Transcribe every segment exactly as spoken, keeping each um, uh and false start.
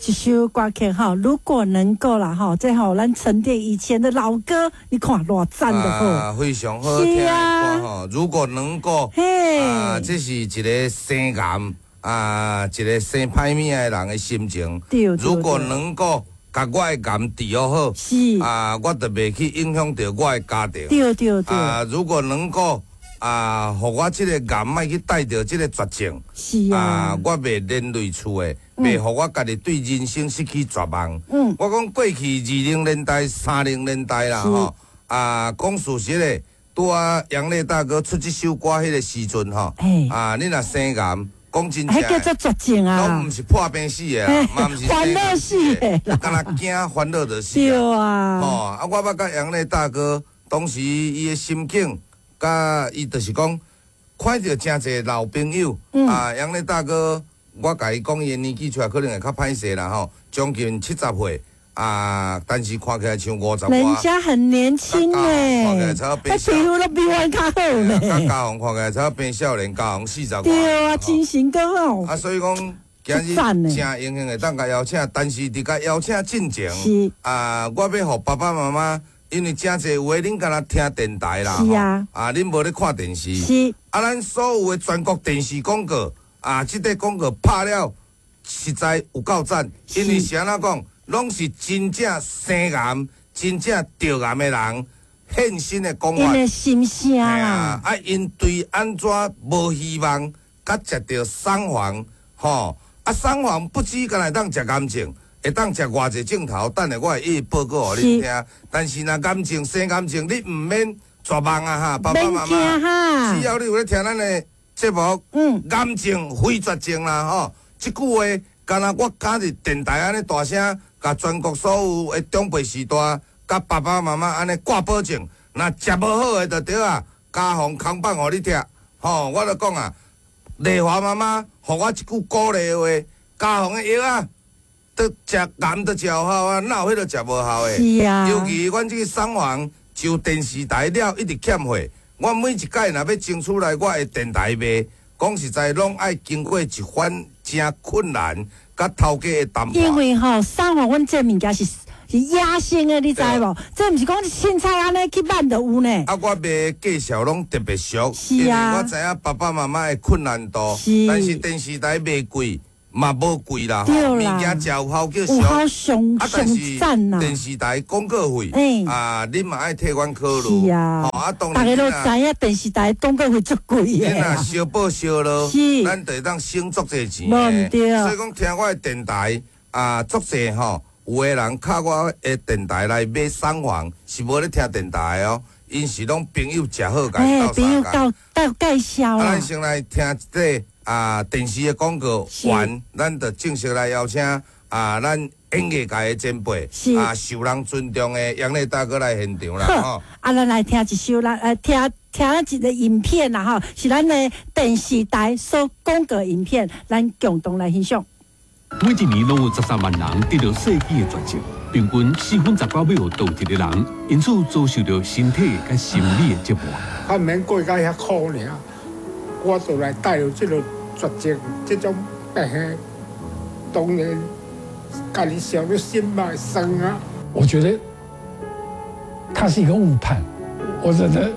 一首歌曲哈，如果能够啦哈，最好咱沉淀以前的老歌，你看多赞的好， 啊，非常好听的歌吼。如果能够，啊，这是一个生癌啊，一个生歹命的人的心情。如果能够甲我的癌治疗好， 是啊，我就袂去影响到我的家庭。 对对对。 啊，如果能够啊，互我这个癌莫去带着这个绝症， 是啊， 啊，我袂连累厝的。袂互我家己对人生失去绝望。 嗯， 我讲过去二零年代、三零年代啦吼，啊，讲事实的，拄啊杨烈大哥出这首歌迄个时阵吼，啊，你若生癌，讲真正， 迄叫做绝症啊， 拢毋是破病死的啦，嘛毋是欢乐死的， 敢若惊欢乐的死。 对啊， 吼，啊，我捌甲杨烈大哥，当时伊的心境，甲伊就是讲，看到真侪老朋友，啊，杨烈大哥。我甲伊讲，伊年纪出来可能会较歹势啦吼，将近七十岁啊，但是看起来像五十多。 人家很年轻嘞， 看起来才变皮肤都比我较好嘞。 甲嘉宏看起来才变少年，嘉宏四十多。 对啊，精神更好。 啊，所以讲今日真荣幸会当甲邀请，但是伫甲邀请进前，啊，我要互爸爸妈妈，因为真侪有诶，恁敢若听电台啦， 是啊， 啊，恁无咧看电视， 是啊，咱所有诶全国电视广告。啊，即个广告拍了，实在有够赞，因为是安怎讲，拢是真正生癌、真正得癌的人现身的讲法。 因的心声啦，啊，因对安怎无希望，甲食着双黄，吼，啊，双黄不止干来当食癌症，会当食偌济镜头，等下我会一一报告互恁听。但是若癌症生癌症，你毋免绝望啊哈，爸爸妈妈，只要你有咧听咱的。节目，嗯，癌症非绝症啦吼，即句话，敢若我敢伫电台安尼大声，甲全国所有的长辈时代，甲爸爸妈妈安尼挂保证，若食无好诶就对啊，家风扛棒互你听，吼，我著讲啊，丽华妈妈，互我一句鼓励话，家风诶药啊，都食癌都食有效啊，哪有迄个食无效诶？ 是啊， 尤其阮即个双黄，就电视台了一直欠货。我每一届若要争取来我的电台卖，讲实在拢爱经过一番真困难，甲头家的谈判。 因为吼，三黄阮这物件是是野生的，你知无？这毋是讲凊彩安尼去办就有呢。 啊，我卖介绍拢特别俗， 是啊， 因为我知影爸爸妈妈的困难度， 是但是电视台卖贵。嘛无贵啦， 吼， 物件食有效叫有效上上赞呐。 电视台广告费，啊，恁嘛爱替阮考虑。是啊， 啊，当然大家都知影电视台广告费足贵诶。恁若小报小咯， 是， 咱就当省足济钱。 无毋对。 所以讲听我的电台啊，足济吼，有诶人靠我的电台来买双黄，是无咧听电台哦，因是拢朋友食好甲伊斗相共。到介绍啦。咱先来听一个。啊，电视的广告完，咱就正式来邀请啊，咱演艺界的前辈啊，受人尊重的杨烈大哥来现场啦吼。 啊，咱来听一首啦，呃，听听一个影片啦吼，是咱的电视台所广告影片，咱共同来欣赏。 每一年拢有十三万人得到世纪的绝症，平均四分十九秒倒一个人，因此遭受到身体甲心理的折磨。 他免过甲遐苦尔。我就来带有这个绝症，这种病，当然家己想要心脉生啊。 我觉得他是一个误判，我真的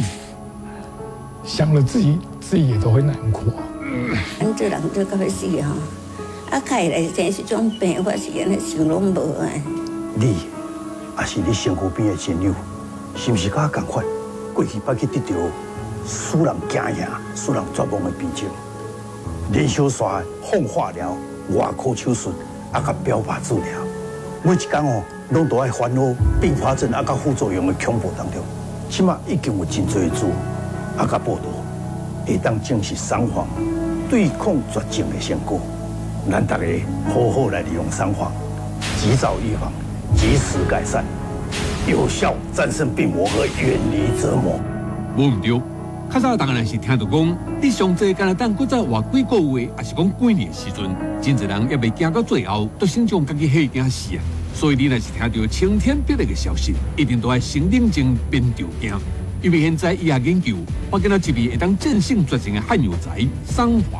想了自己自己也都会难过。 咱这人做到要死哈，啊，开来真是种病，我是安尼想拢无诶。 你，也是你身躯边的亲友，是不是甲我同款？过去捌去得到。使人惊吓、使人绝望的病症，连续刷放化疗、外科手术，啊，甲标靶治疗，每一天哦，拢都爱烦恼并发症啊，甲副作用的恐怖当中。起码已经有真侪组啊，甲报道，会当证实双黄对抗绝症的成果。咱大家好好来利用双黄，及早预防，及时改善，有效战胜病魔和远离折磨。 无毋对。较早当然是听到讲，你上济敢若当搁再活几个月，还是讲几年的时阵，真侪人也未行到最后，都先将家己吓惊死啊！所以你若是听到青天霹雳的消息，一定都爱先冷静边着惊。因为现在医学研究发现了一味会当战胜绝症的罕药材——双黄，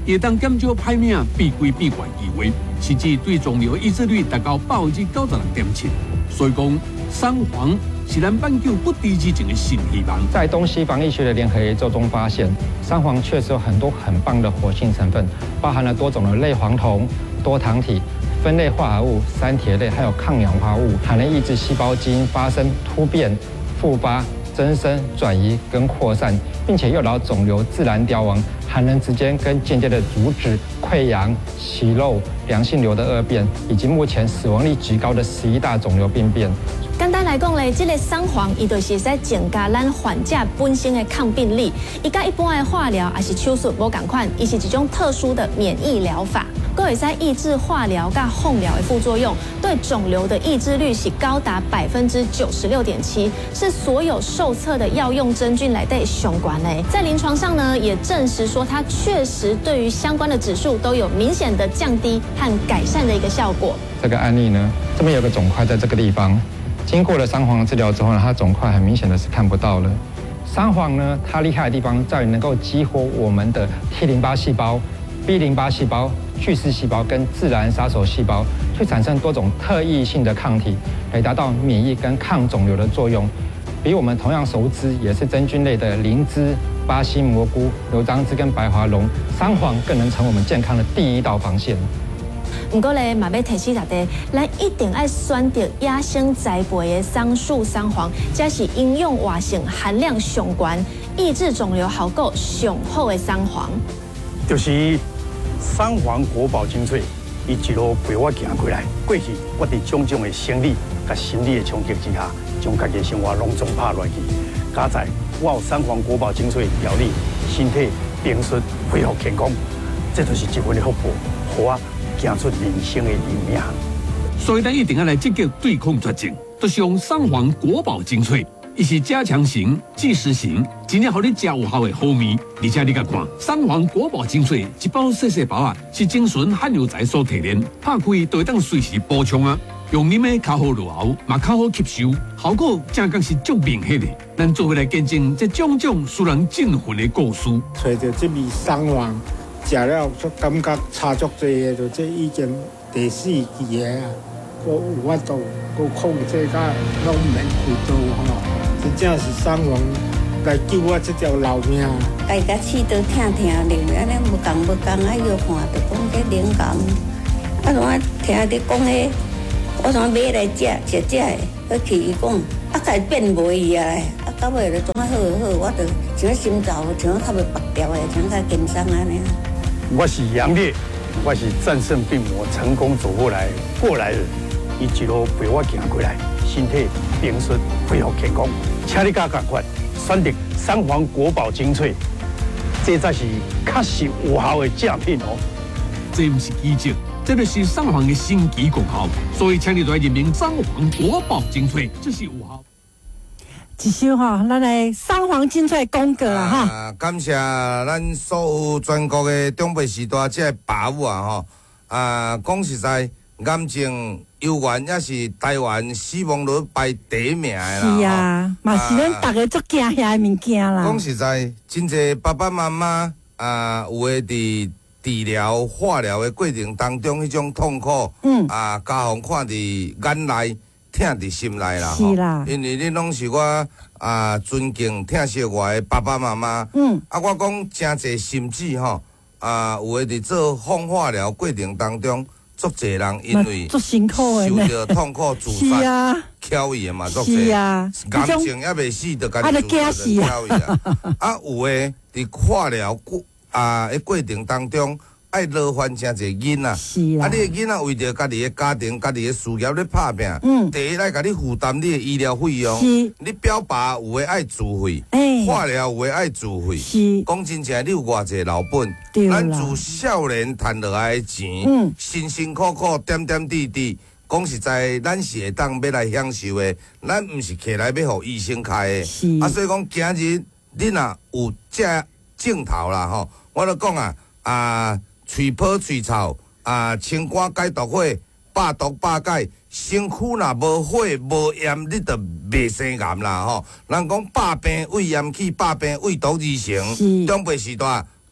也当减少歹命、变贵变怪机会，甚至对肿瘤抑制率达到百分之九十六点七。所以讲，三黄是咱挽救不治之症的新希望。 在东西方医学的联合研究中发现，三黄确实有很多很棒的活性成分，包含了多种的类黄酮、多糖体、酚类化合物、三铁类，还有抗氧化物，还能抑制细胞基因发生突变、复发、增生、转移跟扩散，并且诱导肿瘤自然凋亡，还能直接跟间接的阻止溃疡、息肉、良性瘤的恶变，以及目前死亡率极高的十一大肿瘤病变。 简单来讲咧，这个三黄伊就是在增加咱患者本身的抗病力，伊甲一般的化疗还是手术无同款，伊是一种特殊的免疫疗法，佫会使抑制化疗甲放疗的副作用，对肿瘤的抑制率是高达百分之九十六点七，是所有受测的药用真菌来对相关的。在临床上呢，也证实说它确实对于相关的指数都有明显的降低和改善的一个效果。 这个案例呢，这边有个肿块在这个地方。经过了三黄治疗之后呢，它肿块很明显的是看不到了。三黄呢，它厉害的地方在于能够激活我们的 T 淋巴细胞、B 淋巴细胞、巨噬细胞跟自然杀手细胞，去产生多种特异性的抗体，来达到免疫跟抗肿瘤的作用。比我们同样熟知也是真菌类的灵芝、巴西蘑菇、牛樟芝跟白华龙，三黄更能成为我们健康的第一道防线。 不过咧，嘛要提醒大家，咱一定要选择野生栽培的桑树三黄，这是营养活性含量上高、抑制肿瘤效果上好的三黄。 就是三黄国宝精粹，伊一路陪我行过来。过去我伫种种的生理甲心理的冲击之下，将家己的生活拢总拍落去。加在我有三黄国宝精粹调理，身体平顺恢复健康，这就是一份的福报，互我行出人生的阴影。 所以咱一定要来积极对抗绝症，就是用三黄国宝精粹，伊是加强型、即时型，真正互你食有效的好味。而且你甲看，三黄国宝精粹一包细细包啊，是精纯汉药材所提炼，拍开就会当随时补充啊。用啉的较好落喉，嘛较好吸收，效果正讲是足明显的。咱做伙来见证这种种使人振奋的故事。 找到这味三黄。食了就感觉差足多的，就这已经第四期的啊，佫有法度，佫控制甲拢免亏多吼，真正是三黄来救我这条老命。 家甲气都疼疼的，安尼无共无共啊，药看就讲这灵感，啊，我听你讲的，我想买来食食食的，佮去伊讲，啊，才变无伊啊，啊，到尾就总啊好好，我就像心脏像较袂拔掉的，像较健康安尼。 我是杨烈，我是战胜病魔、成功走过来过来人。伊一路陪我行过来，身体平顺，恢复健康。请你甲赶快选择三黄国宝精粹，这才是确实有效的正品哦。 这不是奇迹，这就是三黄的神奇功效。所以请你来认明三黄国宝精粹，这是有效。 一首哈，咱来三黄精粹广告啦哈。 啊，感谢咱所有全国的长辈时代这爸母啊吼。啊，讲实在，癌症犹原也是台湾死亡率排第一名的啦。 是啊，嘛是咱大家足惊遐的物件啦。 讲实在，真侪爸爸妈妈啊，有诶伫治疗、化疗的过程当中，迄种痛苦，嗯，啊，家访看伫眼内。疼伫心内啦， 是啦， 因为你拢是我啊尊敬、疼惜我的爸爸妈妈。嗯，啊，我讲真侪甚至吼啊，有诶伫做放化疗过程当中，足侪人因为足辛苦诶， 受到痛苦自杀、翘伊诶嘛，足侪。是啊，癌症还未死，就家己自杀就翘伊啊。啊，有诶伫化疗过啊诶过程当中。爱劳烦真侪囡仔， 是啦。 啊，你诶囡仔为着家己诶家庭、家己诶事业咧拍拼，嗯，第一来甲你负担你诶医疗费用，是。你表爸有诶爱自费，哎，化疗有诶爱自费，是。讲真正，你有偌济老本，咱自少年赚落来诶钱，嗯，辛辛苦苦、点点滴滴，讲实在，咱是会当要来享受诶，咱毋是摕来要互医生开诶，是。啊，所以讲今日你若有这镜头啦吼，我都讲啊，啊。喙泡喙臭啊，清肝解毒火，百毒百解，身躯若无火无炎，你就袂生癌啦吼。人讲百病畏炎气，百病畏毒而成。长辈时代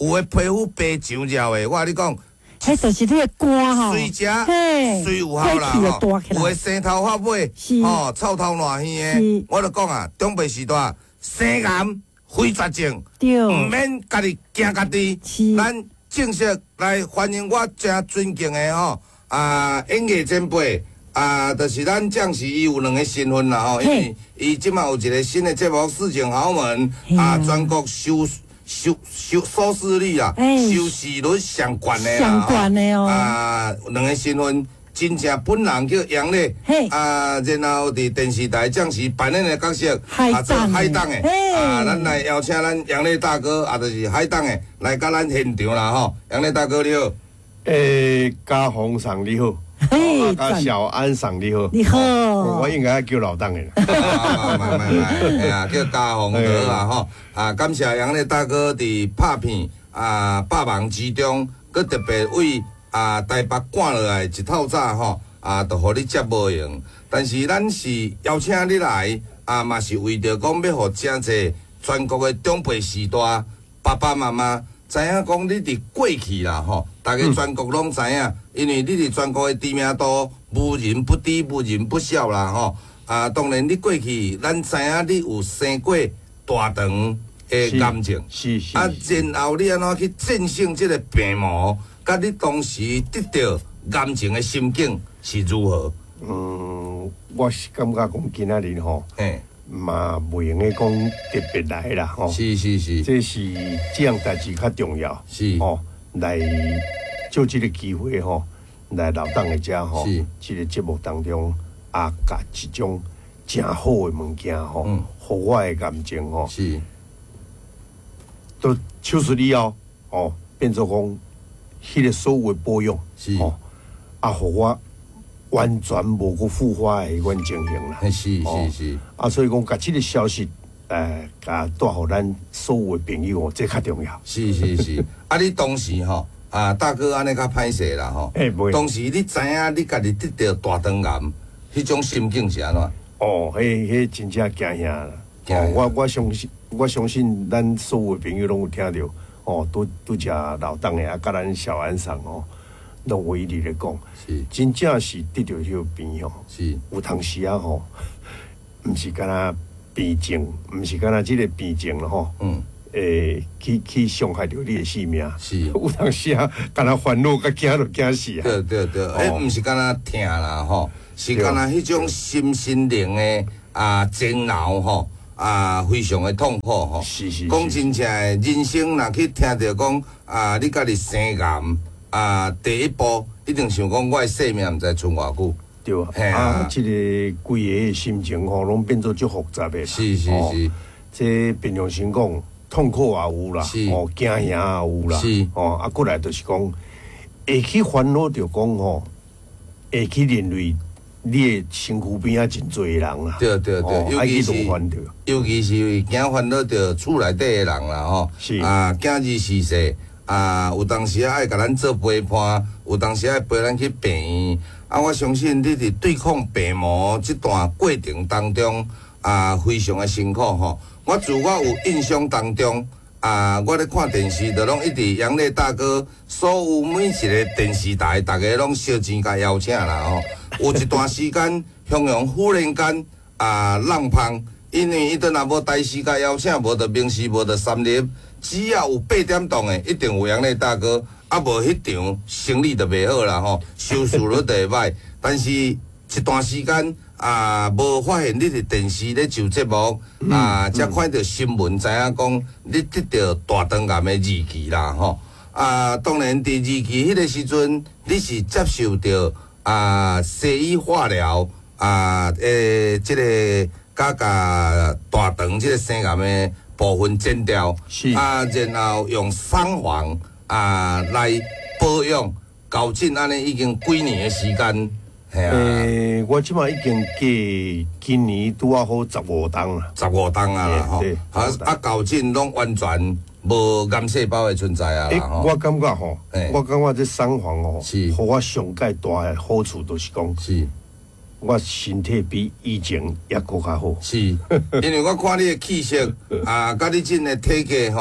有诶皮肤白上焦诶，我甲你讲。 迄就是你的肝吼， 随食嘿， 随有效啦吼。有诶生头发尾，吼臭头烂耳诶，我著讲啊，长辈时代生癌非绝症，毋免家己惊家己。咱正式来欢迎我真尊敬诶吼啊演艺前辈啊，就是咱将士伊有两个身份啦吼，因为伊即马有一个新诶节目《事情豪门》啊，全国收。收收收视率啊，收视率上悬的啦， 上悬的哦。 啊，两个新闻，真正本人叫杨丽，啊，然后伫电视台将士扮演的角色，啊，做海党的，啊，咱来邀请咱杨丽大哥，啊，就是海党的，来甲咱现场啦吼。杨丽大哥你好， 诶，嘉宏上你好。 嘿， 啊，小安上你好， 你好， 我应该叫老邓的啦。 啊，慢慢慢，哎呀，叫嘉宏哥啊吼，啊，感谢杨丽大哥伫拍片啊百忙之中，佮特别为啊台北赶落来一透早吼，啊，就互你接无用。但是咱是邀请你来啊，嘛是为着讲要互真侪全国的长辈时代爸爸妈妈。知影讲你伫过去啦吼，大家全国拢知影，因为你伫全国的知名度无人不低，无人不晓啦吼。啊，当然你过去，咱知影你有生过大肠的癌症， 是是。 啊，然后你安怎去战胜这个病魔？甲你当时得到癌症的心境是如何？ 嗯，我是感觉讲今仔日吼。 嘿。 嘛，袂用个讲特别来啦，吼。 是是是， 这是这样代志较重要。 是哦，来就这个机会吼，来老党的遮吼，这个节目当中啊，甲一种真好的物件吼，嗯，互我的癌症吼， 是都手术以后哦，变做讲迄个所有的保养， 是哦，啊，互我。完全无个复发的迄款情形啦， 是是是， 啊，所以讲，甲即个消息，诶，甲带互咱所有的朋友哦，这较重要。 是是是，啊，你当时吼，啊，大哥安尼较歹势啦吼， 诶，袂。 当时你知影你家己得着大肠癌，迄种心境是安怎？ 哦，迄迄真正惊吓啦。哦，我我相信，我相信咱所有的朋友拢有听到，哦，拄拄只老党的啊，甲咱小安上哦。拢为你来讲， 是真正是得到迄个病吼， 是有当时啊吼，毋是干那病症，毋是干那即个病症咯吼，嗯，诶，去去伤害着你的性命， 是有当时啊，干那烦恼甲惊都惊死啊， 对对对，诶，毋是干那疼啦吼，是干那迄种心心灵的啊煎熬吼。啊，非常的痛苦吼， 是是。 讲真正的人生，若去听着讲啊，你家己生癌啊，第一步一定想讲，我的生命毋知存偌久。 对啊，啊，即个规个心情吼，拢变做足复杂的。 是是是， 这平常心讲，痛苦也有啦，哦，惊吓也有啦， 是哦，啊，过来就是讲，会去烦恼着讲吼，会去连累。你的身躯边啊，真侪人啦， 对对对， 尤其是尤其是惊烦恼着厝内底的人啦吼， 是啊，今日逝世啊，有当时啊爱甲咱做陪伴，有当时爱陪咱去病院啊。我相信你伫对抗病魔这段过程当中啊，非常的辛苦吼。我自我有印象当中啊，我咧看电视，就拢一直杨丽大哥所有每一个电视台，大家拢烧钱甲邀请啦吼。有一段时间，向阳忽然间啊浪胖，因为伊都若无台视甲邀请，无得明视，无得三立，只要有八点档的，一定有杨丽大哥。啊，无迄场生意就袂好啦吼，收视率就会歹。但是一段时间啊，无发现你伫电视咧上节目啊，才看到新闻，知影讲你得到大肠癌的二期啦吼。啊，当然第二期迄个时阵，你是接受到。啊，西医化疗啊，诶，即、这个甲甲大肠即个生癌的部分剪掉， 是啊，然后用桑黄啊来保养，搞进安尼已经几年的时间，系啊。 诶，我即马已经计今年拄啊好十五档啦， 十五档啊啦吼，啊啊，搞进拢完全。无癌细胞的存在啊啦吼， 我感觉吼，我感觉这桑黄哦， 是， 互我上介大的好处就是讲， 是， 我身体比以前也搁较好。 是，因为我看你的气色啊，甲你真的体格吼，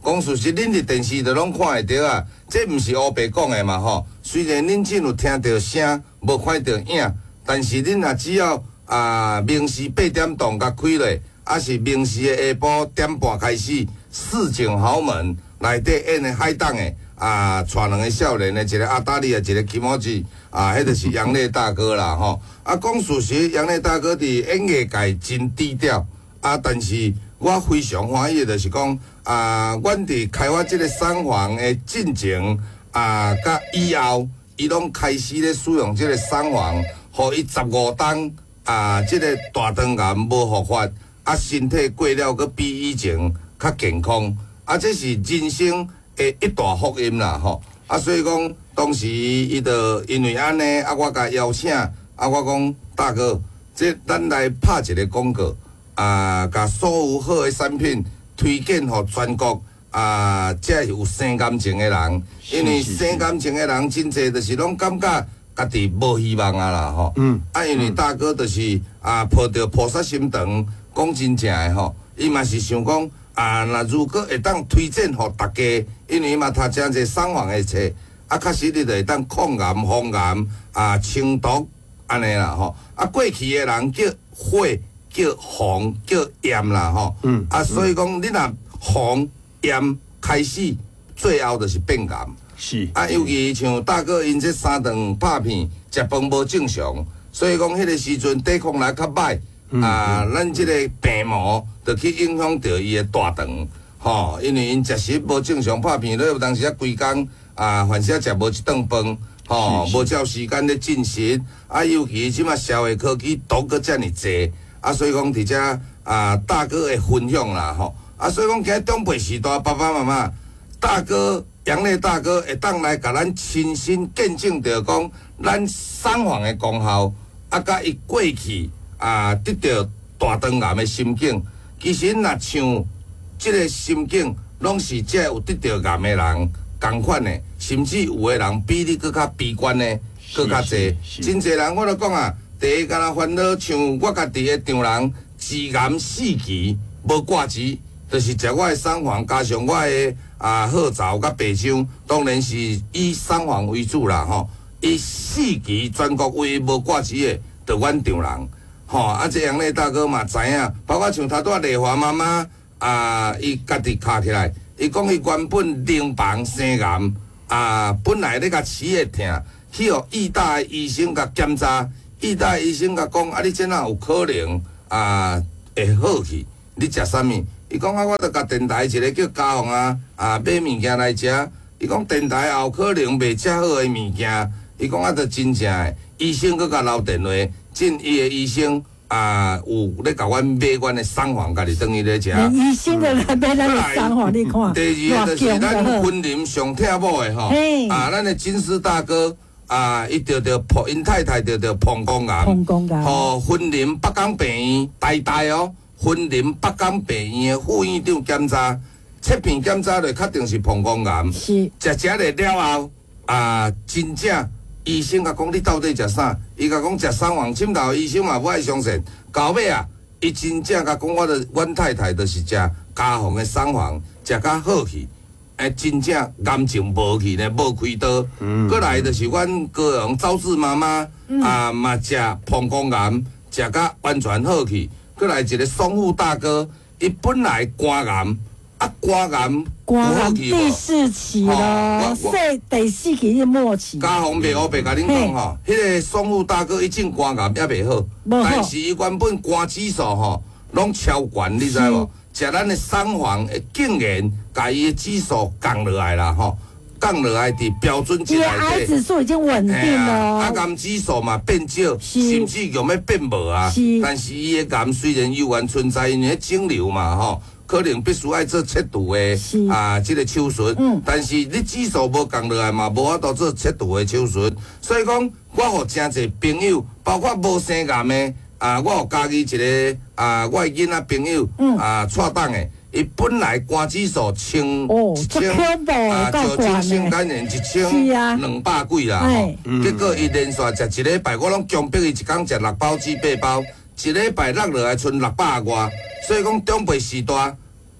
讲事实，恁伫电视就拢看会到啊，这毋是乌白讲的嘛吼。虽然恁只有听到声，无看到影，但是恁若只要啊，明时八点档甲开落，啊是明时的下晡点半开始，市井豪门内底演的海档的啊，带两个少年的，一个阿达利啊，一个金毛子啊，迄就是杨烈大哥啦吼。啊，讲事实，杨烈大哥伫演艺界真低调啊，但是我非常欢喜的，就是讲啊，阮伫开发即个三房的进程啊，甲以后，伊拢开始咧使用即个三房，互伊十五档。啊，即、这个大肠癌无复发，啊，身体过了佫比以前较健康，啊，这是人生的一大福音啦吼。啊，所以讲当时伊就因为安尼，啊，我甲邀请，啊，我讲大哥，这咱来拍一个广告，啊，甲所有好的产品推荐互全国啊，才有生感情的人，因为生感情的人真侪，就是拢感觉。家己无希望啊啦吼，嗯，啊因为大哥就是啊抱着菩萨心肠，讲真正诶吼，伊嘛是想讲啊，若如果会当推荐互大家，因为伊嘛读真侪上网诶册，啊确实你就会当抗癌、防癌啊、清毒安尼啦吼，啊过去诶人叫火、叫防、叫炎啦吼，嗯，啊所以讲你若防炎开始，最后就是变癌。是啊，尤其像大哥因这三顿拍片，食饭无正常，所以讲迄个时阵抵抗力较歹，嗯、啊，咱这个病魔就去影响到伊的大肠，吼，因为因食食无正常拍片，了有当时啊规工啊，反正食无一顿饭，吼，无照时间咧进食，啊，尤其即马社会科技毒搁遮尔济，啊，所以讲伫遮啊，大哥会分享啦，吼，啊，所以讲今日长辈时代爸爸妈妈，大哥。杨烈大哥会当来甲咱亲身见证着讲，咱三房的功效，啊，甲伊过去啊得到大肠癌的心境，其实若像即个心境，拢是只有得到癌的人同款的，甚至有的人比你搁较悲观的，搁较济。真侪人我都讲啊，第一敢若烦恼，像我家己的丈人，治癌四期无挂机，就是食我的三房，加上我的。啊，好枣甲白姜，当然是以三房为主啦吼。伊四期全国唯一无挂机的，就阮丈人吼。啊，这杨烈大哥嘛知影，包括像头拄仔丽华妈妈啊，伊家己卡起来，伊讲伊原本淋房生癌啊，本来咧甲齿会痛，去互义大的医生甲检查，义大的医生甲讲啊，你这哪有可能啊会好去？你食啥物？伊讲啊，我著甲电台一个叫嘉宏啊，啊买物件来食。伊讲电台也有可能卖遮好诶物件。伊讲啊，著真正诶，医生搁甲留电话，进伊诶医生啊，有咧甲阮买阮诶送房，家己等于咧食。 医生就来买咱诶送房，你看。 第二个就是咱婚林上疼某诶吼，啊，咱诶金丝大哥啊，伊得着破，因太太得着膀胱癌， 膀胱癌， 吼，婚林北港病院大大哦。婚林北港病院的副院长检查，切片检查落确定是膀胱癌。是。食食了了后，啊，真正医生甲讲你到底食啥？伊甲讲食三黄枕头，医生嘛不爱相信。到尾啊，伊真正甲讲我的阮太太就是食家红的三黄，食甲好去。诶，真正癌症无去呢，无开刀。嗯。过来就是阮高雄赵氏妈妈、嗯、啊，嘛食膀胱癌，食甲完全好去。过来一个双富大哥，伊本来肝癌，啊肝癌肝癌第四期咯，说第四期是末期。 家宏袂黑白甲恁讲吼，迄个双富大哥伊种肝癌也袂好，但是伊原本肝指数吼拢超悬，你知无？食咱的三黄会竟然甲伊的指数降落来啦吼。降落来伫标准值内底， 癌指数已经稳定了， 啊，癌指数嘛变少，甚至用要变无啊。但是伊的癌虽然有缘存在，因为肿瘤嘛吼，可能必须爱做切除的啊，这个手术。嗯。但是你指数无降落来嘛，无法度做切除的手术。所以讲，我互真侪朋友，包括无生癌的啊，我有家己一个啊，我的囡仔朋友啊，错档的。伊本来肝指数千一千啊，就清心肝炎一千两百几啦吼。结果伊连续食一礼拜，我拢强迫伊一工食六包至八包，一礼拜落落来剩六百外。所以讲长辈时代，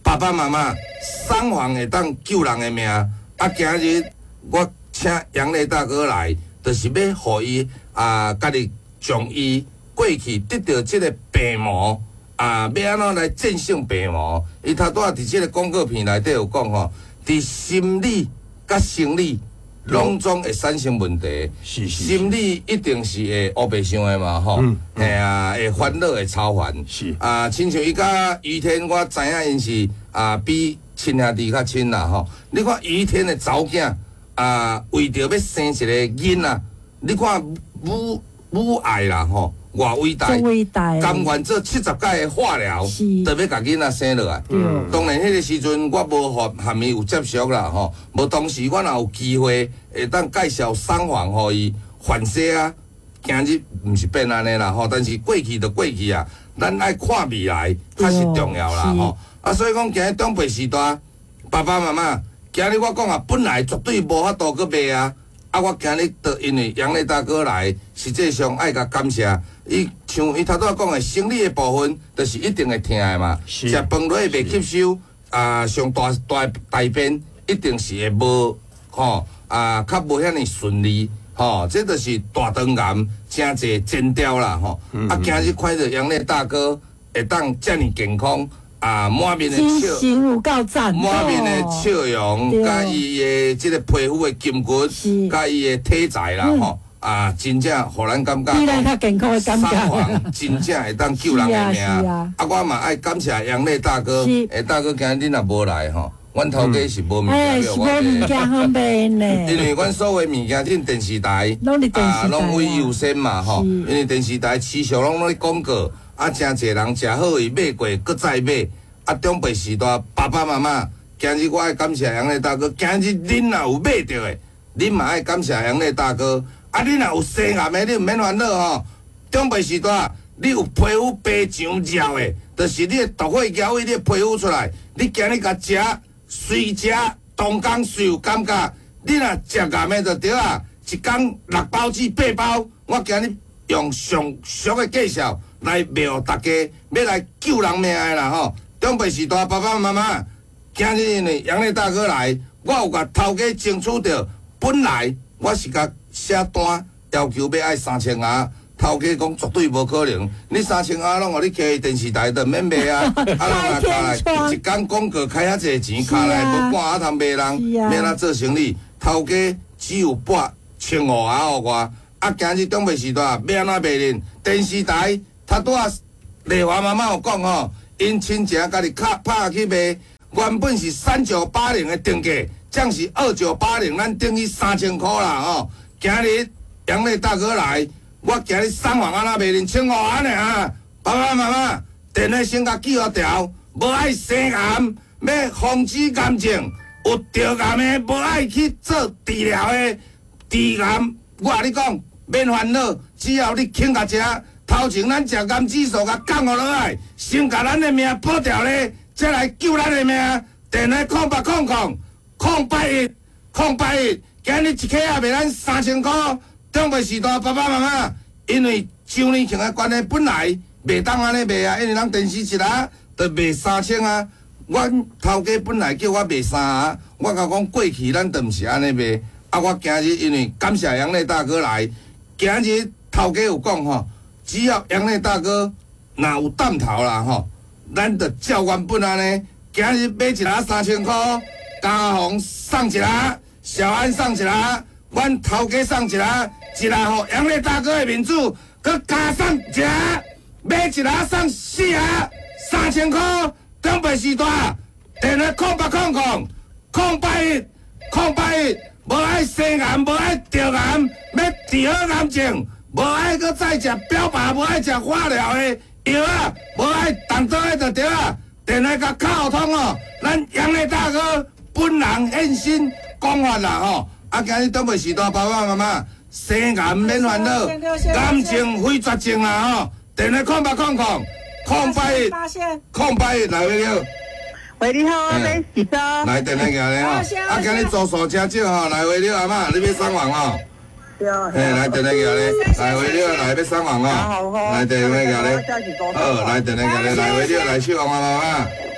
爸爸妈妈，送房会当救人的命。啊，今日我请杨丽大哥来，就是要互伊啊，家己从伊过去得到即个病魔啊，要安怎来战胜病魔？伊头拄仔伫即个广告片内底有讲吼，伫心理甲生理拢总会产生问题。 是是。 心理一定是会黑白想的嘛，吼。嗯。嘿啊，会烦恼会超烦。 是。 啊，亲像伊甲于天，我知影因是啊比亲兄弟较亲啦，吼。你看于天的查某囝啊，为着要生一个囡仔，你看母母爱啦，吼。偌伟大， 伟大， 甘愿做七十届的化疗，都要甲囡仔生落来。 嗯、 当然，迄个时阵我无和含伊有接触啦，吼。无当时我若有机会会当介绍送房互伊反省啊。今日毋是变安尼啦，吼。但是过去就过去啊，咱爱看未来较是重要啦，吼。啊，所以讲今日长辈时代，爸爸妈妈，今日我讲啊，本来绝对无法度去卖啊。啊，我今日就因为杨丽大哥来，实际上爱甲感谢。伊像伊头拄仔讲的，生理的部分，就是一定会疼的嘛。食饭落会袂吸收，啊，上大大大便一定是会无吼啊，较无遐尼顺利吼。这就是大肠癌真侪征兆啦吼。嗯、啊，今日看到杨丽大哥会当遮尔健康啊，满面的笑， 心有够赞， 满面的笑容，甲伊的即个皮肤的筋骨，甲伊的体材啦吼。嗯啊，真正互咱感觉， 比咱较健康的感觉， 送房真正会当救人的命。啊，啊我嘛爱感谢杨丽大哥，诶，大哥今日你若无来吼，阮头家是无物件了，我是无物件好卖呢。 因为阮所有物件，即电视台啊，拢为优先嘛吼。因为电视台持续拢咧广告，啊，真侪人食好伊买过，搁再买。啊，长辈时代，爸爸妈妈，今日我爱感谢杨丽大哥。今日恁若有买着的，恁嘛爱感谢杨丽大哥。啊！你若有生癌的，你毋免烦恼吼。长辈时代，你有皮肤白上焦的，就是你的毒血交位，你的皮肤出来。你今日甲食，随食当工随有感觉。你若食癌的就对啊，一工六包至八包。我今日用上俗的介绍来卖互大家，要来救人命的啦吼。长辈时代，爸爸妈妈，今日因为杨丽大哥来，我有甲头家争取着，本来我是甲。写单要求要爱三千盒，头家讲绝对无可能。你三千盒拢互你开电视台，就免卖啊！啊，拢来卡来，一工广告开遐济钱，卡来无半啊通卖人，免哪做生意。头家只有八千五盒互我。啊，今日长辈时代要安怎卖呢？电视台头拄仔丽华妈妈有讲吼，因亲情家己卡拍去卖，原本是三九八零的定价，将是二九八零，咱等于三千块啦吼。今日杨丽大哥来，我今日送房安那卖恁千五安尼啊！爸爸妈妈，电话先甲记好条，无爱生癌，要防止癌症，有着癌的无爱去做治疗的治癌。我甲你讲，免烦恼，只要你肯甲食，头前咱食癌指数甲降落落来，先甲咱的命保掉咧，再来救咱的命。电话空八空空空八一空八一。今日一克也卖咱三千块，长辈时代爸爸妈妈，因为周年庆的关系，本来袂当安尼卖啊，因为咱电视一下就卖三千啊。阮头家本来叫我卖三啊，我甲讲过去咱就毋是安尼卖。啊，我今日因为感谢杨丽大哥来，今日头家有讲吼，只要杨丽大哥若有担头啦吼，咱就照原本安尼。今日买一盒三千块，家红送一盒。小安送一盒，阮头家送一盒，一盒互杨丽大哥的面子，佮加送一盒，买一盒送四盒，三千块。长辈时代，电话空八空空空八一空八一，无爱生癌，无爱得癌，要治好癌症，无爱佮再食标靶，无爱食化疗的药啊，无爱动刀的就对啊。电话甲敲通哦，咱杨丽大哥本人现身。讲法啦吼，啊！今日长辈时代，爸爸妈妈生癌免烦恼，癌症非绝症啦吼。电话空八空空空八一空八一来回了。 喂，你好，我是许州。 来电话过来吼，啊！今日住宿车少吼，来回了阿妈，你要送房哦。 对啊。 嘿，来电话过来，来回了来要送房哦。来电话过来。好，来电话过来，来回了来收房妈妈。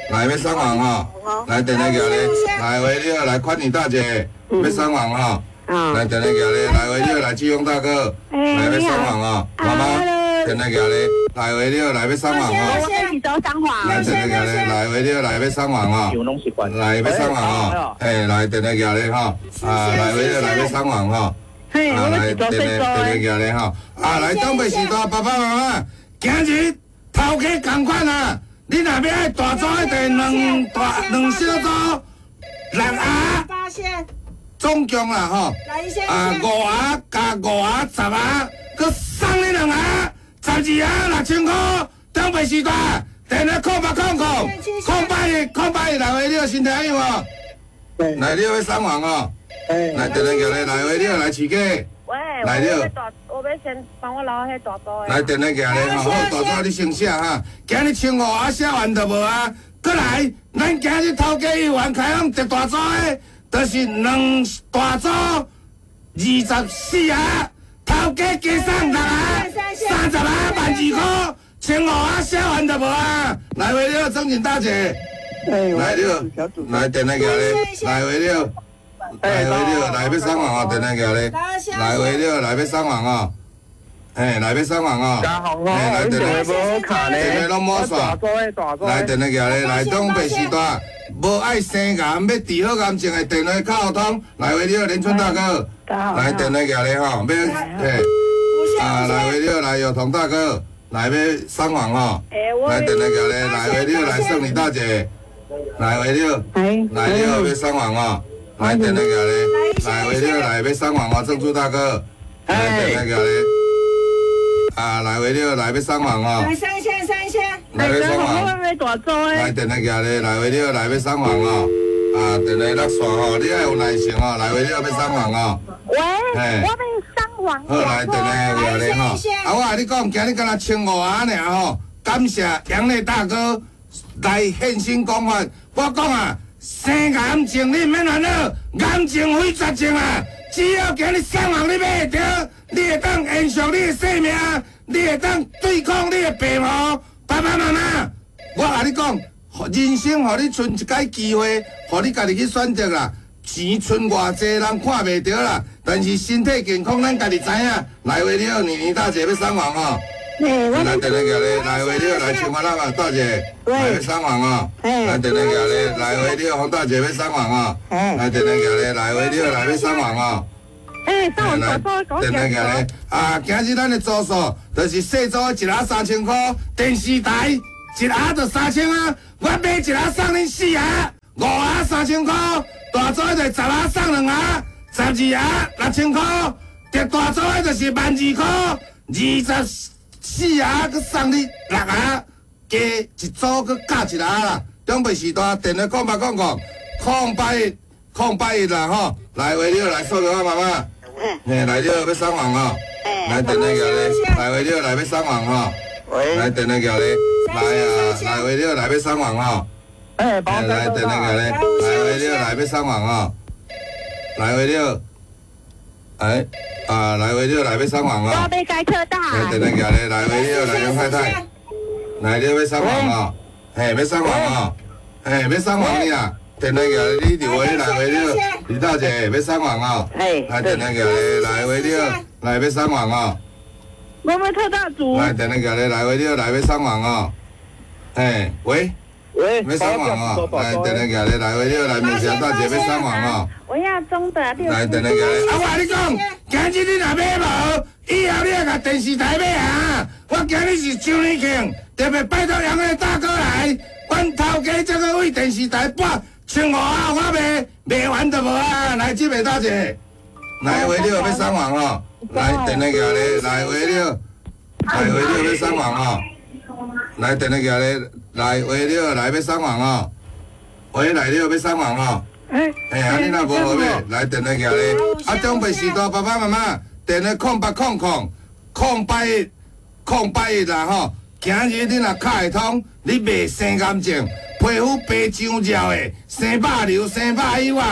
来要送房吼，来电话举咧，来维六来宽女大姐要送房吼，来电话举咧，来维六来志勇大哥来要送房哦，妈妈电话举咧，来维六来要送房哦， 我是做生活。 来电话举咧，来维六来要送房哦，来要送房哦，嘿来电话举咧吼，啊来维六来要送房吼。 嘿，我是做电话电话咧吼，啊来东北时代爸爸妈妈，今日头家同款啊，你若要爱大组一定两大两小组，六鸭，总共啦吼，啊五鸭加五鸭十鸭，佮送你两鸭，十二鸭六千块，东北时代电话空八空空，空八一空八一来回你身体有无？来你要送房哦。来，电话叫你来，喂，你来饲鸡。 喂， 来了。 我要先帮我留迄大刀的。 来，电话叫你吼，好，大刀你先写哈。今日千五啊，写完就无啊。过来，咱今日头家议员开放特大组的，就是两大组二十四啊，头家加送六啊，三十啊，万二块，千五啊，写完就无啊。来，喂，你张景大姐。来了，来电话叫你，来喂了。来回了，来要送房哦，电话叫你。来回了，来要送房哦。嘿，来要送房哦。嘿，来电话无卡咧，电话拢无刷。来电话叫你，来东北时代，无爱生癌，要治好癌症的电话靠通。来回了，连春大哥。来电话叫你吼，要嘿。啊，来回了，来有同大哥，来要送房哦。来电话叫你，来回了，来送你大姐。来回了，来了要送房哦。来电话叫你，来回了来要送房哦，郑州大哥，来电话叫你，啊来回了来要送房哦， 来三千三千， 来要送房，来电话叫你，来回了来要送房哦，啊电话落线哦，你要有耐心哦，来回了要送房哦， 喂，我要送房， 好来电话叫你吼，啊我甲你讲，今日敢若千五啊尔吼，感谢杨磊大哥来现身讲法，我讲啊。生癌症你免烦恼，癌症非绝症啊！只要今日送房你买得到，你会当延续你的生命，你会当对抗你的病魔。爸爸妈妈，我甲你讲，人生互你剩一摆机会，互你家己去选择啦。钱剩偌济人看袂到啦，但是身体健康咱家己知影。来回了，年年大姐要送房哦。来电话叫你，来回了，来青花浪啊，大姐，来要送房哦。来电话叫你，来回了，洪大姐要送房哦。来电话叫你，来回了，来要送房哦。 哎，送房多多电话叫你，啊，今日咱的组数就是细组一盒三千块，电视台一盒就三千啊。我买一盒送恁四盒，五盒三千块，大组就十盒送两盒，十二盒六千块，特大组的就是万二块，二十。四盒佮送你六盒，加一组佮加一盒啦。中北时代电话空八空空空八一空八一啦吼，来回了来说个话妈妈，嘿来了要送房哦，来电话叫你，来回了来要送房吼，来电话叫你，来啊来回了来要送房吼，哎来电话叫你，来回了来要送房吼，来回了。哎，啊，来回了来要送房哦。 我要改特大。 来电话叫你，来回了来杨太太，来了要送房哦，嘿，要送房哦，嘿，要送房你啊，电话叫你，你电话来回了，李大姐要送房哦，来电话叫你，来回了来要送房哦。 我要特大组。 来电话叫你，来回了来要送房哦，嘿，喂。喂，要送房哦！来，电话叫你，来回了来面前大姐要送房哦。 我要中的六。 来，电话叫你，啊！我甲你讲，今日你若买无，以后你要甲电视台买啊！我今日是周年庆，特别拜托杨个大哥来，阮头家这个为电视台播千五啊，我卖卖完就无啊！来，这位大姐，来回了要送房哦！来，电话叫你，来回了，来回了要送房哦！来，电话叫你。来，回了来要送房哦，回来了要送房哦。哎，哎，啊，你若无号码，来电话叫你。啊，中北时代爸爸妈妈，电话空八空空空八一空八一啦吼。今日你若卡会通，你卖生癌症、皮肤白上焦的、生肉瘤、生肉以外的，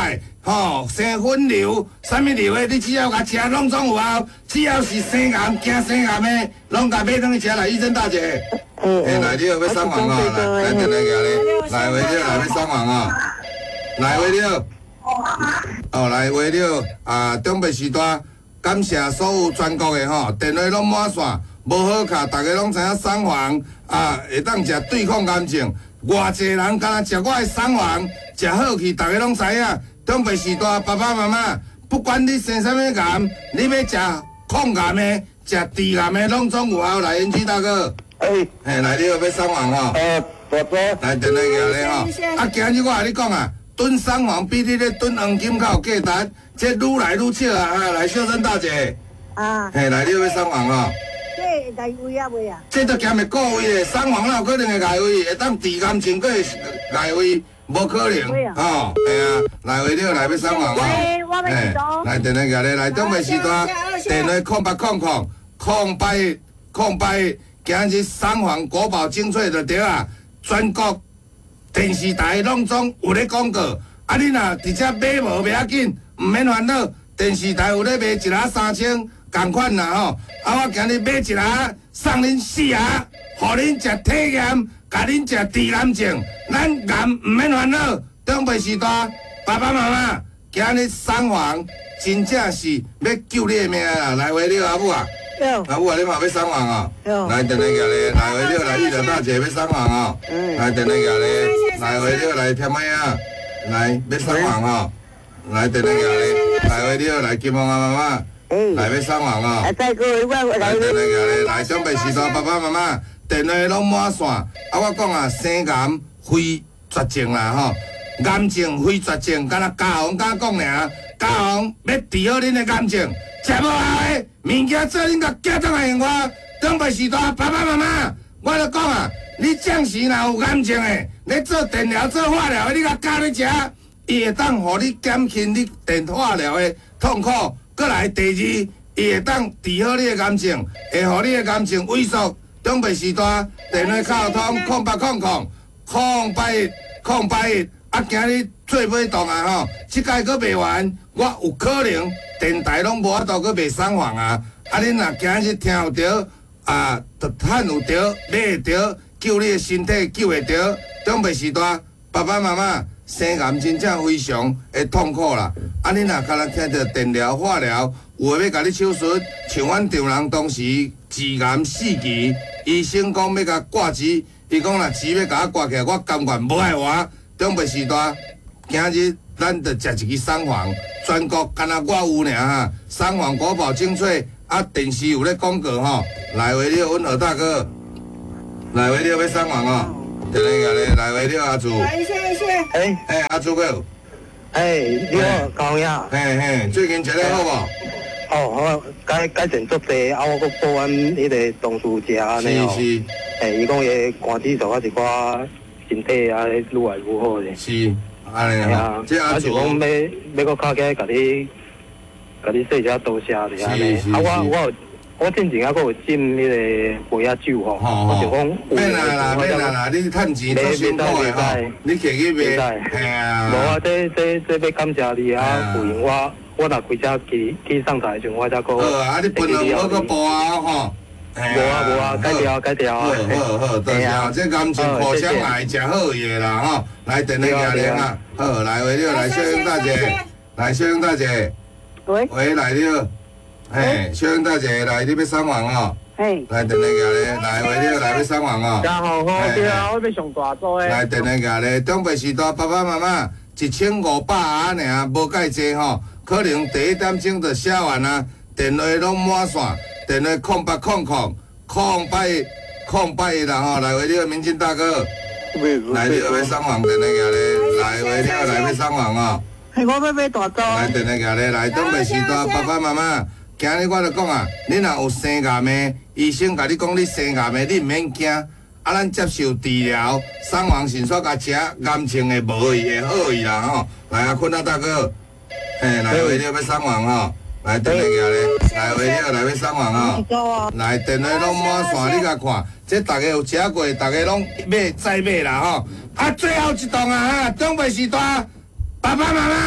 吼，生粉瘤，啥物瘤的，你只要甲吃，拢总有效。只要是生癌、惊生癌的，拢甲买转去吃来，医生大姐。哎，来了要送完哦，来来电来家咧，来为了来要送完哦，来为了，哦来为了啊，中北时代感谢所有全国的吼，电话拢满线，无好卡，大家拢知影送完啊，会当食对抗癌症。偌济人敢若食我的送完，食好去，大家拢知影。中北时代爸爸妈妈，不管你生啥物癌，你要食抗癌的、食治癌的，拢总有效。来，园区大哥。哎，嘿，来，你要要送黄哦。呃，大哥。来，电话过来吼。啊，今日我甲你讲啊，炖送黄比你咧炖黄金较有价值，这愈来愈少啊！啊，来，秀珍大姐。啊。嘿，来，你要送黄哦。 这内位啊未啊？ 这都兼会固胃咧，送黄哪有可能会内胃？会当治癌症，佫会内胃？无可能。哦，系啊，来为了来要送黄哦。喂，我要知道。来，电话过来，来，中北时代，电话空八空空空八空八。今日送黄国宝精粹就对啊，全国电视台拢总有咧广告。啊，你若直接买无袂要紧，毋免烦恼。电视台有咧卖一盒三千，同款啦吼。啊，我今日买一盒送恁四盒，互恁食体验，甲恁食治癌症。咱癌毋免烦恼。中北时代爸爸妈妈，今日送黄真正是要救你的命啦！来为了阿母啊！阿母啊，你嘛要送黄哦？来，电话过来，来为了来玉德大姐要送黄哦。来，电话过来，来为了来添妹啊，来要送黄哦。来，电话过来，来为了来金凤啊妈妈，来要送黄哦。来，电话过来，来中北时代爸爸妈妈，电话拢满线。啊，我讲啊，生癌非绝症啦吼，癌症非绝症，敢若家红敢讲尔，家红要治好恁的癌症。食无效的物件，做恁甲寄转来用我。中北时代爸爸妈妈，我著讲啊，你暂时若有癌症的，你做电疗、做化疗的，你甲加咧食，伊会当互你减轻你电化疗的痛苦。过来第二，伊会当治好你的癌症，会互你的癌症萎缩。中北时代电话卡通空八空空空八一空八一。啊，今日做尾档啊吼，即届佫卖完，我有可能电台拢无法度佫卖送黄啊！啊，恁若今日听有着啊，就趁有着，买会着，救你的身体救会着。中北时代爸爸妈妈生癌真正非常会痛苦啦！啊，恁若敢若听着电疗、化疗，有诶要甲你手术，像阮丈人当时治癌四期，医生讲要甲挂钱，伊讲若钱要甲我挂起来，我甘愿无爱活。中北时代，今日咱着食一支送黄，全国干那我有尔哈，送黄国宝精粹啊，电视有咧广告吼，来为了阮何大哥，来为了要送黄哦，电话过来，来为了阿祖， 谢谢谢。 哎哎，阿祖哥， 哎，你好，高呀， 嘿嘿，最近食得好无？ 哦，我改改善足济，啊，我搁补阮迄个同事食安尼哦。是是。哎，伊讲伊肝指数啊一寡。身体啊，愈来愈好咧。是，安尼啊。即阿就讲要要搁靠起来，甲你，甲你说一下多谢咧安尼。啊，我我我之前啊，搁有浸迄个梅亚酒吼，我就讲。免啦啦，免啦啦，你趁钱做辛苦的吼，你摕去卖。嘿啊。无啊，这这这要感谢你啊，有闲我我若开车去去上台时，我才搁。好啊，你分量我搁补啊吼。无啊无啊，改掉改掉啊！好好好，多谢啊！这感情互相爱，食好嘢啦吼！来电话家庭啊，好来为了来秀英大姐，来秀英大姐，喂喂来了，嘿秀英大姐来你要送黄哦，嘿来电话家咧，来为了来要送黄哦，家好好对啊，我要上大组诶，来电话家咧，中北时代爸爸妈妈一千五百盒尔，无介济吼，可能第一点钟就写完啊，电话拢满线。电话空八空空空八一空八一啦吼，来为了民进大哥，来你要送黄电话过来，来为了来要送黄哦。系我要买大组。来电话过来，来东北时代爸爸妈妈，今日我就讲啊，你若有生癌的，医生甲你讲你生癌的，你毋免惊，啊咱接受治疗，送黄迅速甲吃，癌症会无去会好去啦吼。来啊，坤啊大哥，嘿，来为了要送黄吼。来电话过来，来为了来要送黄哦。来电话拢满线，你甲看，这大家有食过，大家拢买再买啦吼。啊，最后一档啊哈，中北时代爸爸妈妈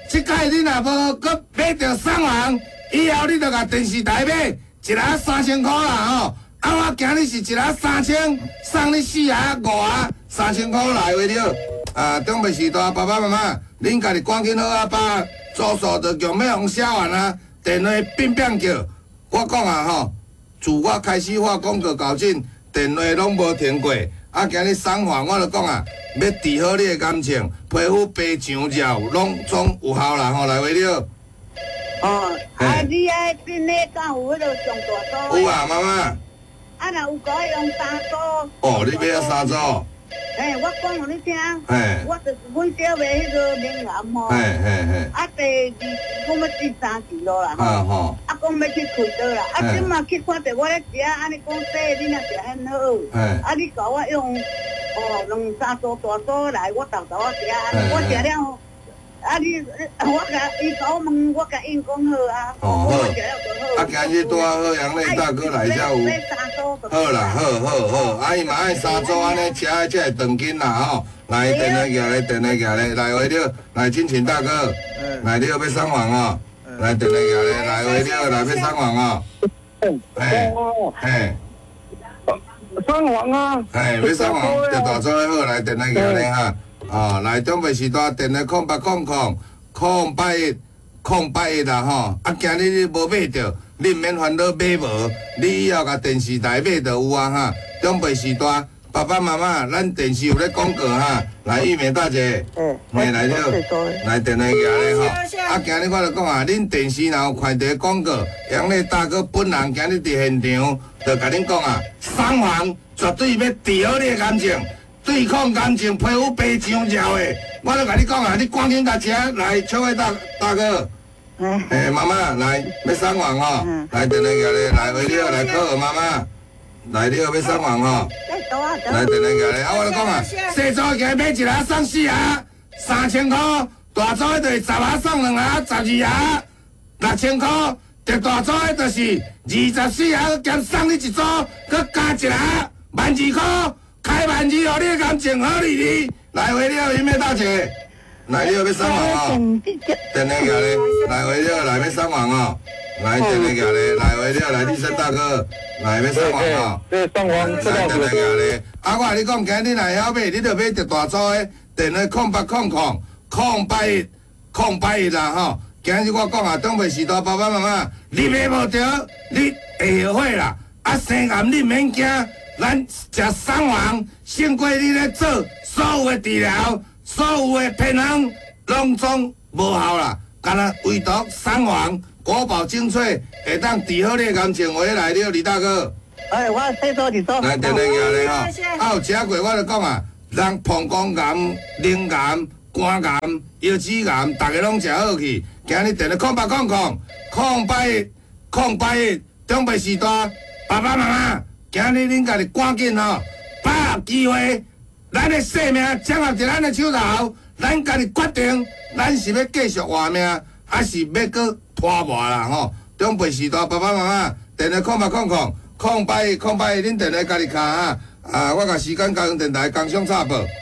即摆你若无搁买着送房，以后你着甲电视台买一盒三千箍啦吼。啊，我今日是一盒三千，送你四盒五盒三千箍来为了。啊，中北时代爸爸妈妈，恁家己赶紧好啊，把住宿着强要互写完啊，电话变变叫。我讲啊吼，自我开始发广告到今，电话拢无停过。啊，今日送房我就讲啊，要治好你的感情，皮肤白上照，拢总有效啦吼，来为了。 哦，啊，你爱真诶，敢有迄个上大组？ 有啊，妈妈。 啊，若有可以用三组。 哦，你要三组。 嘿，我讲互你听。 嘿。 我就是阮小妹迄个名言吼。 嘿嘿嘿。 啊，第二讲要第三期咯啦。 啊吼。 啊，讲要去开刀啦。啊，即马去看着我咧食，安尼讲说你若食很好。 嘿。 啊，你甲我用哦两三组大组来，我豆豆我食，安尼我食了。啊你，我甲伊甲我问，我甲因讲好啊。 哦好。啊，今日带好杨丽大哥来才有。好啦，好好好，啊伊嘛爱三组安尼车才会长紧啦吼。来，电话举咧，电话举咧，来为了，来金钱大哥，来你要送房哦。来电话举咧，来为了，来要送房哦。嘿，嘿。 送房啊！ 嘿，要送房，着大组好，来电话举咧哈。哦，来中北时代电话空八空空空八一空八一啦吼！啊，今日你无买着，你毋免烦恼买无，你以后甲电视台买着有啊哈！中北时代爸爸妈妈，咱电视有咧广告哈，来玉梅大姐，嗯，嘿来了，来电话举咧吼！啊，今日我就讲啊，恁电视若有看到广告，杨丽大哥本人今日伫现场，就甲恁讲啊，送房绝对要治好你的感情。对抗感情，皮肤白上照的，我都甲你讲啊！你赶紧甲车来，小伟大大哥，诶，妈妈来要送房吼，来电话举咧，来为了来考妈妈，来了要送房吼，来电话举咧，啊，我就讲啊，细组起买一盒送四盒，三千块；大组的就是十盒送两盒，十二盒，六千块；特大组的就是二十四盒，兼送你一组，佮加一盒，万二块。开万二哦，你的感情好哩哩，来回了有咩大姐，来了要送房哦，电话举咧，来回了来要送房哦，来电话举咧，来回了来立生大哥，来要送房哦，来电话举咧，啊我甲你讲，今日你若晓买，你着买着大组的，电话空八空空空八一空八一啦吼，今日我讲啊，东北时代爸爸妈妈，你买无着，你会后悔啦，啊生癌你毋免惊。咱食送房，胜过你咧做所有的治疗，所有的偏方，拢总无效啦。干那唯独送房，国宝精粹，会当治好你的感情。回来了，李大哥。 哎，我洗手一组。 来，电话举咧吼。啊，有食过我就讲啊，人膀胱癌、淋癌、肝癌、腰子癌，大家拢食好去。今日电话空八空空空八一空八一，中北时代爸爸妈妈。今日恁家己赶紧吼，把握机会，咱的生命掌握伫咱的手头，咱家己决定，咱是要继续活命，还是要搁拖磨啦吼。中辈时代爸爸妈妈，电话空八空空空八一空八一，恁电话家己卡哈。啊，我甲时间交通电台工商插报。